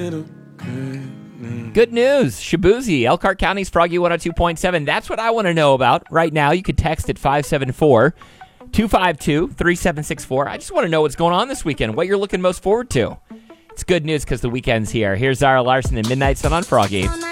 Good news. Shabuzi, Elkhart County's Froggy 102.7. That's what I want to know about right now. You could text at 574-252-3764. I just want to know what's going on this weekend, what you're looking most forward to. It's good news because the weekend's here. Here's Zara Larson and Midnight Sun on Froggy.